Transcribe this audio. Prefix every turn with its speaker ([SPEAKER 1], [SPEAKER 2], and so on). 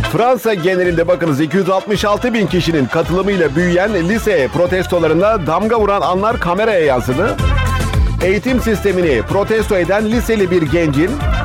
[SPEAKER 1] Fransa genelinde bakınız 266 bin kişinin katılımıyla büyüyen lise protestolarında damga vuran anlar kameraya yansıdı. Eğitim sistemini protesto eden liseli bir gencin